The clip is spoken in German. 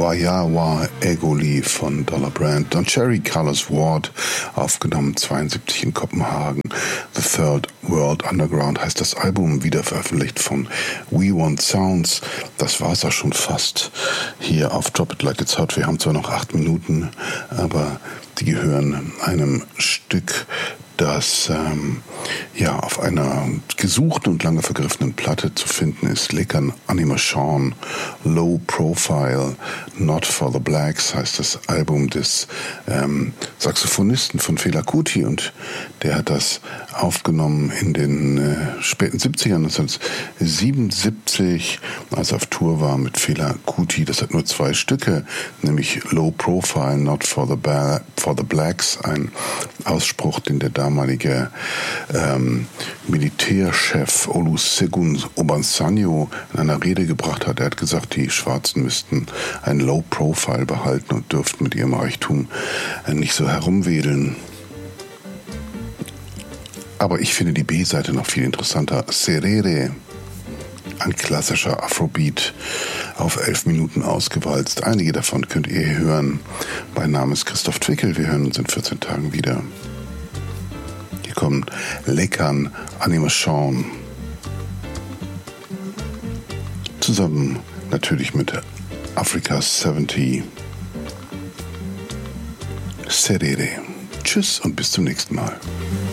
Wayawa Egoli von Dollar Brand und Cherry Colors Ward, aufgenommen 72 in Kopenhagen. The Third World Underground heißt das Album, wieder veröffentlicht von We Want Sounds. Das war's auch schon fast hier auf Drop It Like It's Hot. Wir haben zwar noch 8 Minuten, aber die gehören einem Stück, das auf einer gesuchten und lange vergriffenen Platte zu finden ist. Lekan Animation, Low Profile, Not for the Blacks heißt das Album des Saxophonisten von Fela Kuti, und der hat das aufgenommen in den späten 70ern, 1977, als er auf Tour war mit Fela Kuti. Das hat nur 2 Stücke, nämlich Low Profile, Not for the Blacks, ein Ausspruch, den der damalige Militärchef Olusegun Obasanjo in einer Rede gebracht hat. Er hat gesagt, die Schwarzen müssten ein Low Profile behalten und dürften mit ihrem Reichtum nicht so herumwedeln. Aber ich finde die B-Seite noch viel interessanter. Serere, ein klassischer Afrobeat, auf 11 Minuten ausgewalzt. Einige davon könnt ihr hören. Mein Name ist Christoph Twickel. Wir hören uns in 14 Tagen wieder. Hier kommt Lekan Animation. Zusammen natürlich mit Africa 70. Serere. Tschüss und bis zum nächsten Mal.